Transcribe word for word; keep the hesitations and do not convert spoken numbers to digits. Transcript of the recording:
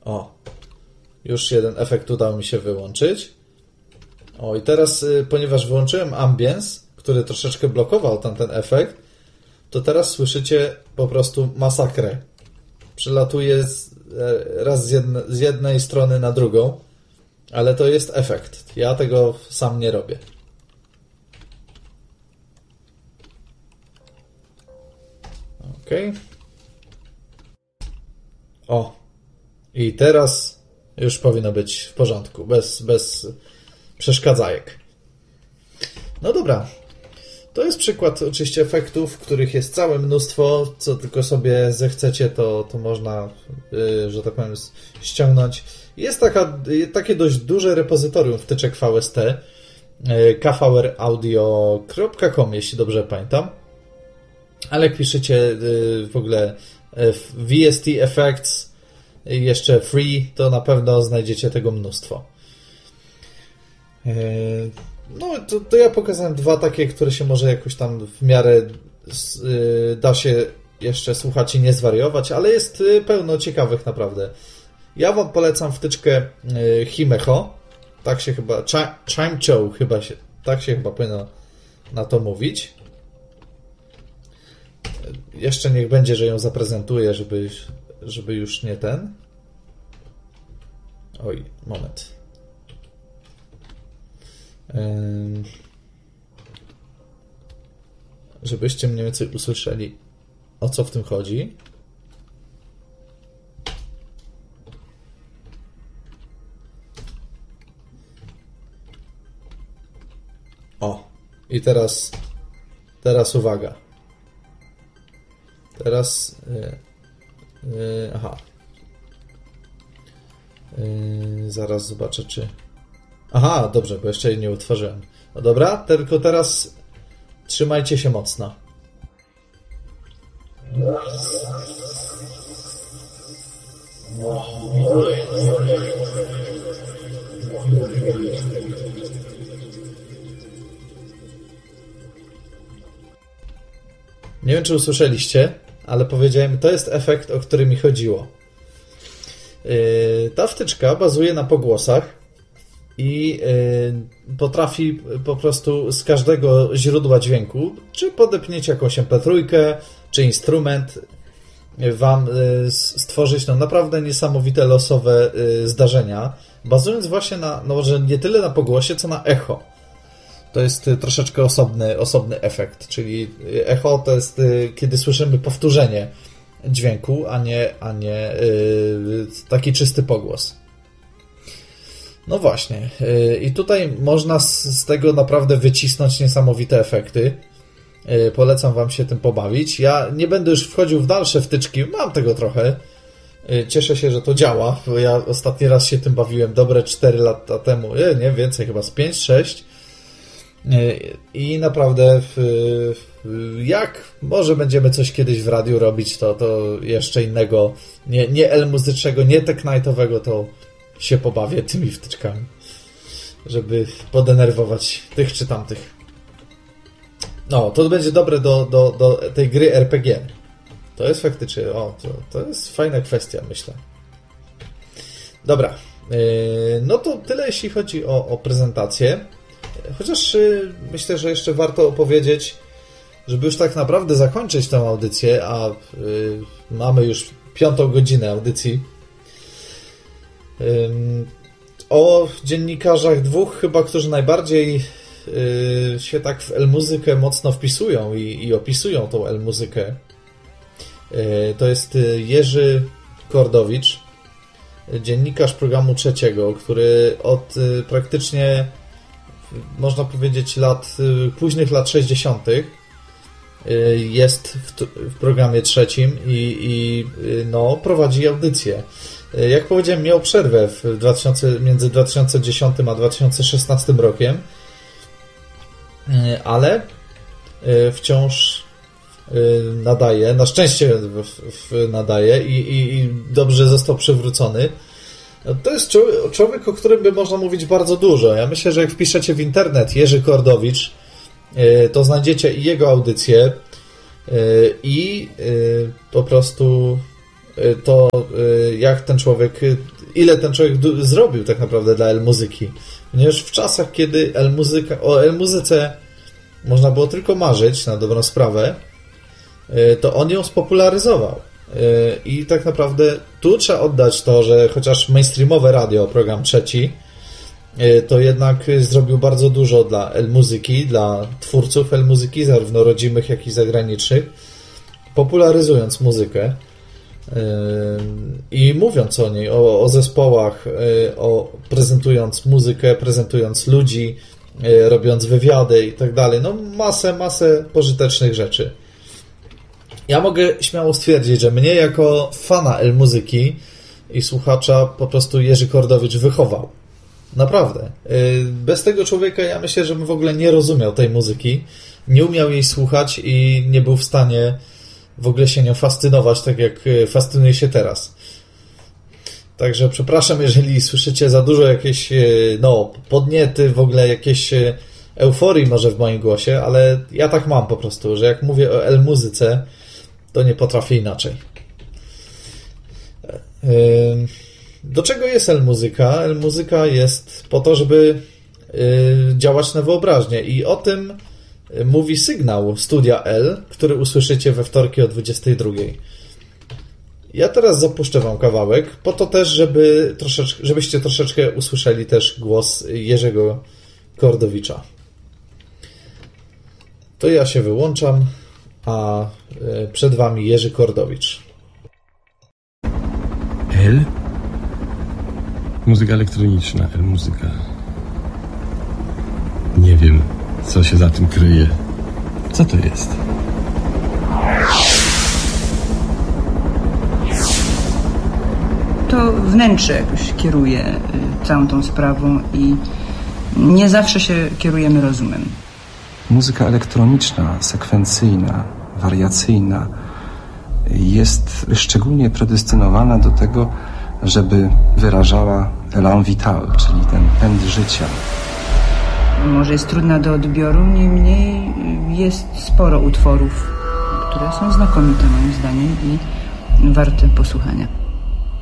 O, już jeden efekt udało mi się wyłączyć. O, i teraz, ponieważ wyłączyłem ambience, który troszeczkę blokował tamten efekt, to teraz słyszycie po prostu masakrę. Przelatuje z, raz z, jedne, z jednej strony na drugą, ale to jest efekt. Ja tego sam nie robię. Okej. Okay. O. I teraz już powinno być w porządku, bez, bez przeszkadzajek. No dobra. To jest przykład oczywiście efektów, których jest całe mnóstwo. Co tylko sobie zechcecie, to, to można, yy, że tak powiem, ściągnąć. Jest taka, takie dość duże repozytorium wtyczek V S T. Yy, k v r audio kropka com, jeśli dobrze pamiętam. Ale jak piszecie yy, w ogóle yy, V S T Effects, yy, jeszcze free, to na pewno znajdziecie tego mnóstwo. Yy, No, to, to ja pokazałem dwa takie, które się może jakoś tam w miarę yy, da się jeszcze słuchać i nie zwariować, ale jest yy, pełno ciekawych naprawdę. Ja wam polecam wtyczkę yy, Himecho, tak się chyba, Chimcho chyba się, tak się chyba powinno na to mówić. Jeszcze niech będzie, że ją zaprezentuję, żeby, żeby już nie ten. Oj, moment. Żebyście mniej więcej usłyszeli, o co w tym chodzi. O, i teraz teraz uwaga. Teraz yy, yy, aha. Yy, zaraz zobaczę, czy Aha, dobrze, bo jeszcze jej nie utworzyłem. No dobra, tylko teraz trzymajcie się mocno. Nie wiem, czy usłyszeliście, ale powiedziałem, to jest efekt, o który mi chodziło. Yy, ta wtyczka bazuje na pogłosach i y, potrafi po prostu z każdego źródła dźwięku, czy podepniecie jakąś em pe trzy, czy instrument, wam y, stworzyć no, naprawdę niesamowite losowe y, zdarzenia, bazując właśnie na, no może nie tyle na pogłosie, co na echo. To jest y, troszeczkę osobny, osobny efekt, czyli echo to jest y, kiedy słyszymy powtórzenie dźwięku, a nie, a nie y, taki czysty pogłos. No właśnie. I tutaj można z tego naprawdę wycisnąć niesamowite efekty. Polecam wam się tym pobawić. Ja nie będę już wchodził w dalsze wtyczki. Mam tego trochę. Cieszę się, że to działa. Bo ja ostatni raz się tym bawiłem dobre cztery lata temu. Nie, więcej, chyba z pięć sześć. I naprawdę jak może będziemy coś kiedyś w radiu robić, to, to jeszcze innego, nie, nie el-muzycznego, nie tech-nightowego, to się pobawię tymi wtyczkami, żeby podenerwować tych czy tamtych. No, to będzie dobre do, do, do tej gry er pe gie. To jest faktycznie, o, to, to jest fajna kwestia, myślę. Dobra, yy, no to tyle, jeśli chodzi o, o prezentację. Chociaż yy, myślę, że jeszcze warto opowiedzieć, żeby już tak naprawdę zakończyć tę audycję, a yy, mamy już piątą godzinę audycji. O dziennikarzach dwóch chyba, którzy najbardziej yy, się tak w el-muzykę mocno wpisują i, i opisują tą el-muzykę. Yy, to jest Jerzy Kordowicz, dziennikarz programu Trzeciego, który od yy, praktycznie, można powiedzieć, lat yy, późnych lat sześćdziesiątych yy, jest w, w programie Trzecim i, i yy, no, prowadzi audycję. Jak powiedziałem, miał przerwę w dwutysięcznym, między dwa tysiące dziesiątym a dwa tysiące szesnastym rokiem, ale wciąż nadaje, na szczęście nadaje i, i, i dobrze został przywrócony. To jest człowiek, o którym by można mówić bardzo dużo. Ja myślę, że jak wpiszecie w internet Jerzy Kordowicz, to znajdziecie i jego audycję, i po prostu to jak ten człowiek, ile ten człowiek zrobił tak naprawdę dla L-muzyki. Ponieważ w czasach, kiedy L-muzyka, o L-muzyce można było tylko marzyć, na dobrą sprawę, to on ją spopularyzował. I tak naprawdę tu trzeba oddać to, że chociaż mainstreamowe radio, program trzeci, to jednak zrobił bardzo dużo dla L-muzyki, dla twórców L-muzyki, zarówno rodzimych, jak i zagranicznych, popularyzując muzykę i mówiąc o niej, o, o zespołach, o, prezentując muzykę, prezentując ludzi, robiąc wywiady i tak dalej. No masę, masę pożytecznych rzeczy. Ja mogę śmiało stwierdzić, że mnie jako fana L-muzyki i słuchacza po prostu Jerzy Kordowicz wychował. Naprawdę. Bez tego człowieka ja myślę, że bym w ogóle nie rozumiał tej muzyki, nie umiał jej słuchać i nie był w stanie w ogóle się nią fascynować, tak jak fascynuje się teraz. Także przepraszam, jeżeli słyszycie za dużo jakieś no, podniety, w ogóle jakieś euforii może w moim głosie, ale ja tak mam po prostu, że jak mówię o L-muzyce, to nie potrafię inaczej. Do czego jest L-muzyka? L-muzyka jest po to, żeby działać na wyobraźnię i o tym mówi sygnał Studia L, który usłyszycie we wtorki o dwudziestej drugiej. Ja teraz zapuszczę wam kawałek, po to też, żeby troszeczkę, żebyście troszeczkę usłyszeli też głos Jerzego Kordowicza. To ja się wyłączam, a przed wami Jerzy Kordowicz. L? Muzyka elektroniczna, L-muzyka. Nie wiem, co się za tym kryje. Co to jest? To wnętrze jakoś kieruje całą tą sprawą i nie zawsze się kierujemy rozumem. Muzyka elektroniczna, sekwencyjna, wariacyjna jest szczególnie predestynowana do tego, żeby wyrażała élan vital, czyli ten pęd życia. Może jest trudna do odbioru, niemniej jest sporo utworów, które są znakomite moim zdaniem i warte posłuchania.